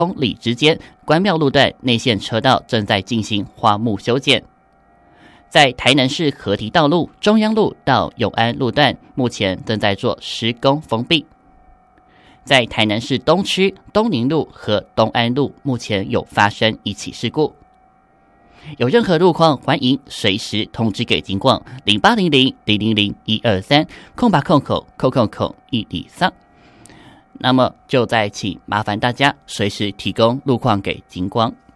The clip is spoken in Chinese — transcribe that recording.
公里之间关庙路段内线车道正在进行花木修剪。在台南市河堤道路中央路到永安路段，目前正在做施工封闭。在台南市东区东宁路和东安路，目前有发生一起事故。有任何路况，欢迎随时通知给警广0800-000-123空白空口103。那么就再请麻烦大家随时提供路况给警广。